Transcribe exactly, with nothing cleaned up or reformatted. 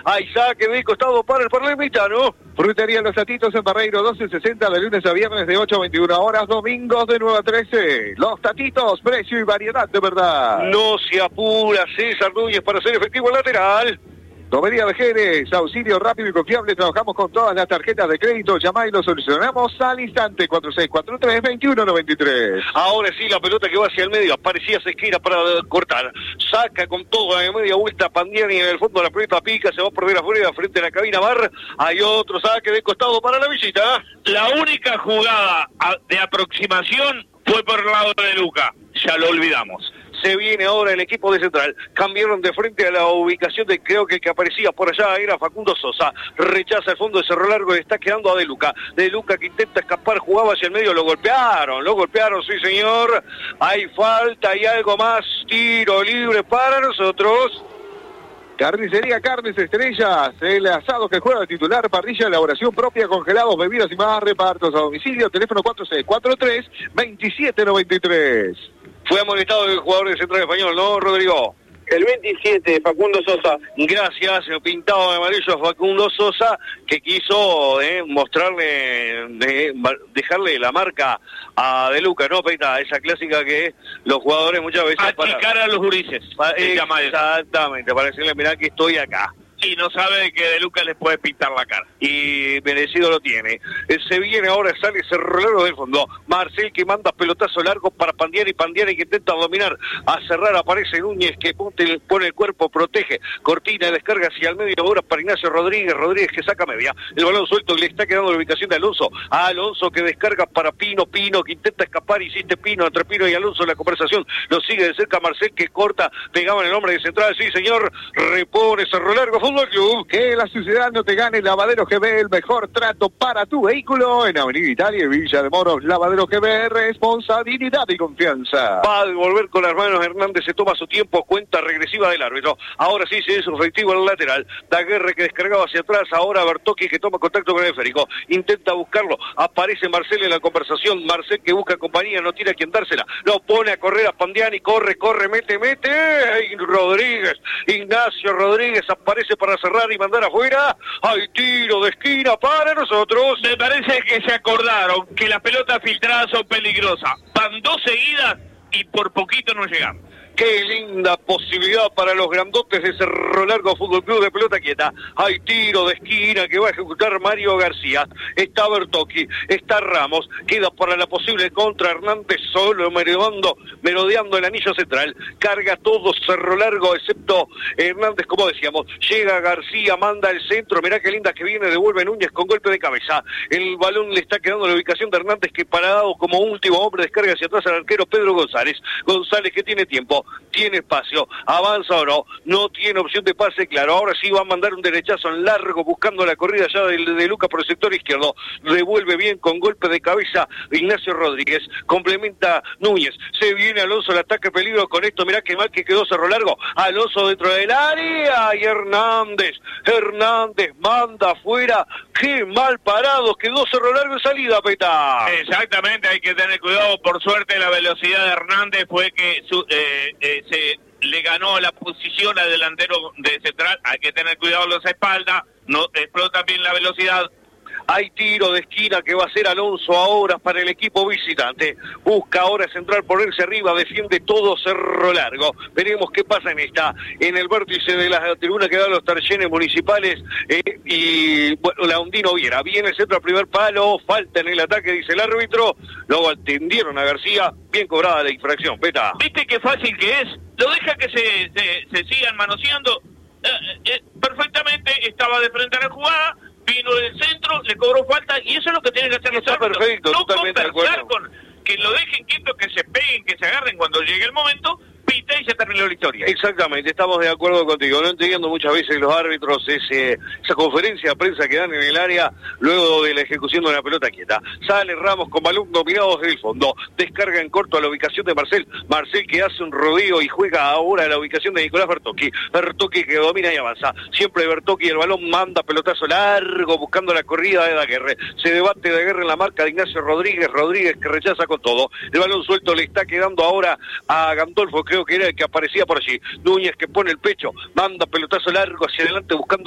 Hay saque de costado para el Palermitano. Frutería Los Tatitos en Barreiro doce sesenta de lunes a viernes de ocho a veintiuna horas, domingos de nueve a trece. Los Tatitos, precio y variedad de verdad. No se apura César Núñez para hacer efectivo el lateral. Domería Vejeres, auxilio rápido y confiable. Trabajamos con todas las tarjetas de crédito. Llamá y lo solucionamos al instante. Cuatro seis cuatro tres, veintiuno noventa y tres. Ahora sí, la pelota que va hacia el medio. Aparecía Sesquera para cortar. Saca con todo a media vuelta Pandiani en el fondo. La pelota pica, se va a perder afuera frente a la cabina bar. Hay otro saque de costado para la visita. La única jugada de aproximación fue por el lado de Luca. Ya lo olvidamos. Se viene ahora el equipo de Central. Cambiaron de frente a la ubicación de, creo que el que aparecía por allá era Facundo Sosa. Rechaza el fondo de Cerro Largo y está quedando a De Luca. De Luca que intenta escapar, jugaba hacia el medio, lo golpearon, lo golpearon, sí señor. Hay falta y algo más. Tiro libre para nosotros. Carnicería Carnes Estrellas, el asado que juega el titular, parrilla, elaboración propia, congelados, bebidas y más, repartos a domicilio, teléfono cuatro seis cuatro tres, veintisiete noventa y tres. Fue amonestado el jugador de Central Español, ¿no, Rodrigo? El veintisiete, Facundo Sosa. Gracias, pintado de amarillo a Facundo Sosa, que quiso eh, mostrarle, de, dejarle la marca a De Luca, ¿no, Peita? Esa clásica que los jugadores muchas veces... Achicar para, a los gurises. Para, exactamente, para decirle, mirá que estoy acá. Y no sabe que De Luca les puede pintar la cara. Y merecido lo tiene. Se viene ahora, sale Cerro Largo del fondo. Marcel que manda pelotazo largo para Pandiani. Pandiani que intenta dominar. A cerrar aparece Núñez que pone el cuerpo, protege. Cortina, descarga hacia el medio ahora para Ignacio Rodríguez. Rodríguez que saca media. El balón suelto le está quedando la ubicación de Alonso. A Alonso que descarga para Pino. Pino que intenta escapar. Insiste Pino. Entre Pino y Alonso la conversación. Lo sigue de cerca Marcel que corta. Pegaba en el hombre de Central. Sí, señor. Repone Cerro Largo. Club. Que la suciedad no te gane. Lavadero G B, el mejor trato para tu vehículo en Avenida Italia y Villa de Moros. Lavadero G B, responsabilidad y confianza. Va a devolver con las manos Hernández, se toma su tiempo, cuenta regresiva del árbitro. Ahora sí se es efectivo el lateral. Daguerre que descargaba hacia atrás, ahora Bertocchi que toma contacto con el esférico. Intenta buscarlo, aparece Marcel en la conversación. Marcel que busca compañía, no tiene a quien dársela. Lo pone a correr a Pandiani, corre, corre, mete, mete. ¡Ay, Rodríguez! Ignacio Rodríguez aparece para cerrar y mandar afuera. Hay tiro de esquina para nosotros. Me parece que se acordaron que las pelotas filtradas son peligrosas. Van dos seguidas y por poquito no llegamos. Qué linda posibilidad para los grandotes de Cerro Largo Fútbol Club de pelota quieta. Hay tiro de esquina que va a ejecutar Mario García. Está Bertocchi, está Ramos. Queda para la posible contra Hernández solo merodeando, merodeando el anillo central. Carga todo Cerro Largo excepto Hernández, como decíamos. Llega García, manda el centro. Mirá qué linda que viene, devuelve Núñez con golpe de cabeza. El balón le está quedando en la ubicación de Hernández que parado como último hombre descarga hacia atrás al arquero Pedro González. González que tiene tiempo. Tiene espacio, avanza o no, no tiene opción de pase, claro, ahora sí va a mandar un derechazo en largo buscando la corrida ya de, de Luca por el sector izquierdo, revuelve bien con golpe de cabeza Ignacio Rodríguez, complementa Núñez, se viene Alonso el ataque peligro con esto, mirá que mal que quedó Cerro Largo, Alonso dentro del área y Hernández, Hernández manda afuera, qué mal parado, quedó Cerro Largo en salida, Peta. Exactamente, hay que tener cuidado, por suerte la velocidad de Hernández fue que su, eh, eh, se le ganó la posición al delantero de Central, hay que tener cuidado en las espaldas, no explota bien la velocidad. Hay tiro de esquina que va a hacer Alonso ahora para el equipo visitante. Busca ahora Central ponerse arriba, defiende todo Cerro Largo. Veremos qué pasa en esta, en el vértice de la tribuna que dan los tarjenes municipales eh, y bueno, la Undino Viera. Viene el centro al primer palo, falta en el ataque, dice el árbitro. Luego atendieron a García, bien cobrada la infracción. Peta. ¿Viste qué fácil que es? Lo deja que se, se, se sigan manoseando. Eh, eh, perfectamente estaba de frente a la jugada. Vino del centro, le cobró falta y eso es lo que tienen que hacer los árbitros. Perfecto, no totalmente de acuerdo. Con que lo dejen quieto, que se peguen, que se agarren cuando llegue el momento, pita y se terminó la historia. Exactamente, estamos de acuerdo contigo. No entiendo muchas veces los árbitros ese, esa conferencia de prensa que dan en el área luego de la ejecución de una pelota quieta. Sale Ramos con balón dominado desde el fondo. Descarga en corto a la ubicación de Marcel. Marcel que hace un rodeo y juega ahora a la ubicación de Nicolás Bertocchi. Bertocchi que domina y avanza. Siempre Bertocchi, el balón manda pelotazo largo buscando la corrida de Daguerre. Se debate Daguerre en la marca de Ignacio Rodríguez. Rodríguez que rechaza con todo. El balón suelto le está quedando ahora a Gandolfo, creo que era el que aparecía por allí. Núñez que pone el pecho, manda pelotazo largo hacia adelante buscando